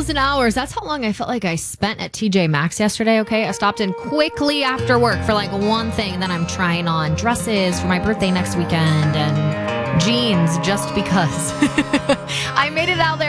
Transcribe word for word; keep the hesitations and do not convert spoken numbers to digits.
and hours. That's how long I felt like I spent at T J Maxx yesterday, okay? I stopped in quickly after work for like one thing, and then I'm trying on dresses for my birthday next weekend and jeans just because. I made it out there.